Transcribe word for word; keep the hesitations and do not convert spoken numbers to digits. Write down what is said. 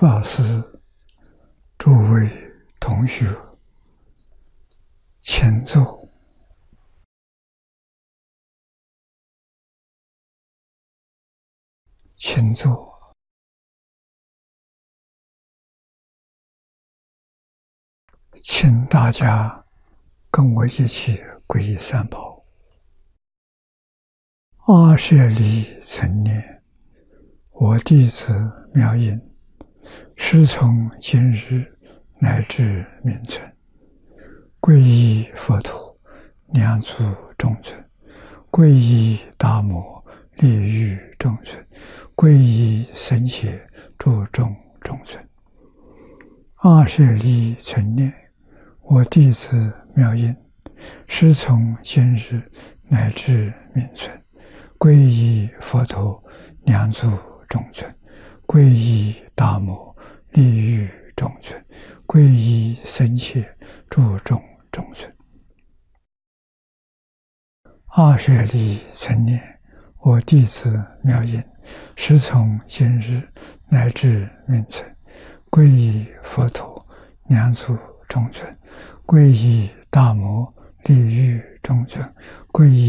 法师、诸位同学，请坐。请坐。请大家跟我一起皈依三宝。阿舍利存念，我弟子妙音，师从今日乃至命存，皈依佛陀，两足中尊；皈依大摩，利欲中尊；皈依僧伽，注重中尊。阿舍利存念，我弟子妙音，师从今日乃至命存，皈依佛陀，两足中尊；皈依大摩，利欲中尊；皈依僧伽，注重中尊。阿舍利存念，我弟子妙音，师从今日乃至命存，皈依佛陀，两足中尊；皈依大摩，利欲中尊；皈依